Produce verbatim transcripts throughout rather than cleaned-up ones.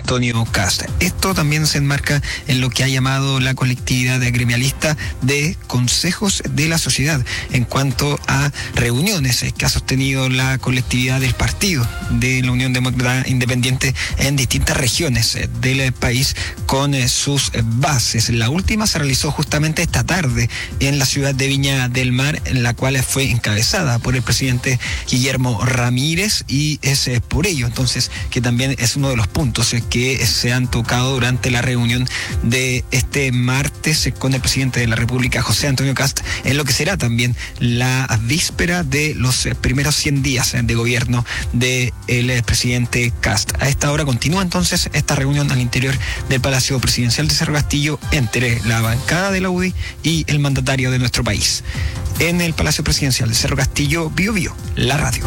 Antonio Kast. Esto también se enmarca en lo que ha llamado la colectividad gremialista de consejos de la sociedad en cuanto a reuniones que ha sostenido la colectividad del partido de la Unión Demócrata Independiente en distintas regiones del país con sus bases. La última se realizó justamente esta tarde en la ciudad de Viña del Mar, en la cual fue encabezada por el presidente Guillermo Ramírez, y es por ello entonces que también es uno de los puntos que se han tocado durante la reunión de este martes con el presidente de la República, José Antonio Kast, en lo que será también la víspera de los primeros cien días de gobierno del presidente Kast. A esta hora continúa entonces esta reunión al interior del Palacio Presidencial de Cerro Castillo entre la bancada de la U D I y el mandatario de nuestro país. En el Palacio Presidencial de Cerro Castillo, Bio Bio, la radio.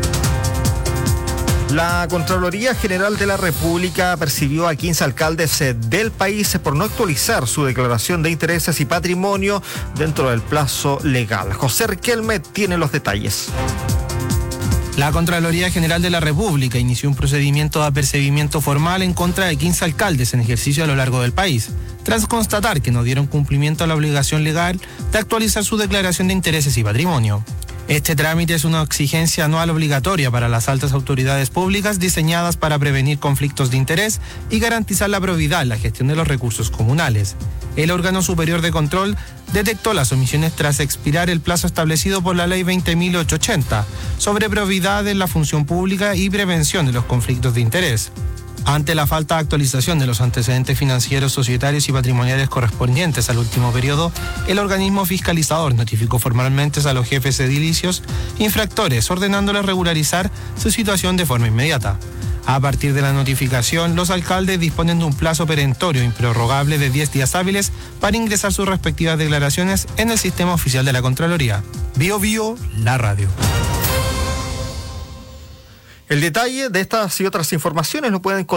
La Contraloría General de la República percibió a quince alcaldes del país por no actualizar su declaración de intereses y patrimonio dentro del plazo legal. José Riquelme tiene los detalles. La Contraloría General de la República inició un procedimiento de apercibimiento formal en contra de quince alcaldes en ejercicio a lo largo del país, tras constatar que no dieron cumplimiento a la obligación legal de actualizar su declaración de intereses y patrimonio. Este trámite es una exigencia anual obligatoria para las altas autoridades públicas diseñadas para prevenir conflictos de interés y garantizar la probidad en la gestión de los recursos comunales. El órgano superior de control detectó las omisiones tras expirar el plazo establecido por la Ley veinte mil ochocientos ochenta sobre probidad en la función pública y prevención de los conflictos de interés. Ante la falta de actualización de los antecedentes financieros, societarios y patrimoniales correspondientes al último periodo, el organismo fiscalizador notificó formalmente a los jefes edilicios infractores, ordenándoles regularizar su situación de forma inmediata. A partir de la notificación, los alcaldes disponen de un plazo perentorio improrrogable de diez días hábiles para ingresar sus respectivas declaraciones en el sistema oficial de la Contraloría. Bio Bio, la radio. El detalle de estas y otras informaciones lo pueden